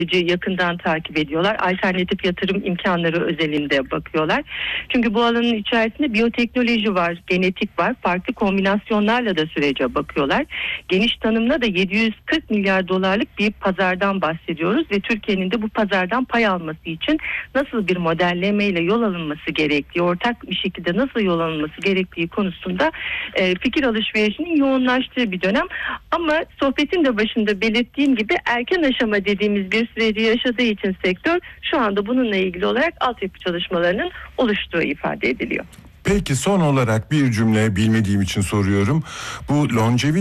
yakından takip ediyorlar. Alternatif yatırım imkanları özelinde bakıyorlar. Çünkü bu alanın içerisinde biyoteknoloji var, genetik var. Farklı kombinasyonlarla da sürece bakıyorlar. Geniş tanımla da 740 milyar dolarlık bir pazardan bahsediyoruz ve Türkiye'nin de bu pazardan pay alması için nasıl bir modellemeyle yol alınması gerektiği, ortak bir şekilde nasıl yol alınması gerektiği konusunda fikir alışverişinin yoğunlaştığı bir dönem. Ama sohbetin de başında belirttiğim gibi erken aşama dediğimiz bir süreci yaşadığı için sektör şu anda bununla ilgili olarak altyapı çalışmalarının oluştuğu ifade ediliyor. Peki son olarak bir cümle, bilmediğim için soruyorum. Bu longevity